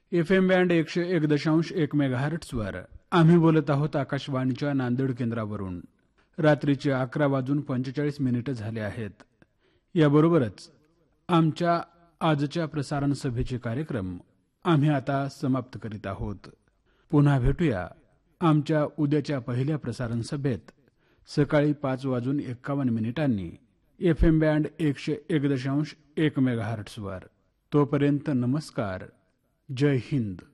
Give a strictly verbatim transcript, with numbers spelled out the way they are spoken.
F M band एकशे एक दशांश एक मेगाहर्ट्झवर आम्ही बोलत आहोत आकाशवाणीच्या नांदेड केंद्रावरून. रात्रीचे अकरा वाजून पंचेचाळीस मिनिटं झाले आहेत. याबरोबरच आमच्या आजच्या प्रसारण सभेचे कार्यक्रम आम्ही आता समाप्त करीत आहोत. पुन्हा भेटूया आमच्या उद्याच्या पहिल्या प्रसारण सभेत सकाळी पाच वाजून एक्कावन्न मिनिटांनी एफ एम बँड एकशे एक दशांश एक मेगाहर्ट्झवर. तोपर्यंत नमस्कार. जय हिंद.